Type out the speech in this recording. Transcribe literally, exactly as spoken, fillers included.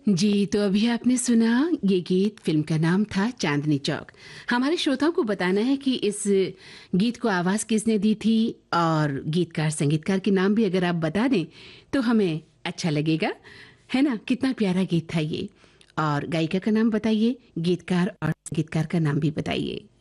जी, तो अभी आपने सुना ये गीत, फ़िल्म का नाम था चांदनी चौक। हमारे श्रोताओं को बताना है कि इस गीत को आवाज़ किसने दी थी और गीतकार, संगीतकार के नाम भी अगर आप बता दें, तो हमें अच्छा लगेगा, है ना? कितना प्यारा गीत था ये। और गायिका का नाम बताइए, गीतकार और संगीतकार का नाम भी बताइए।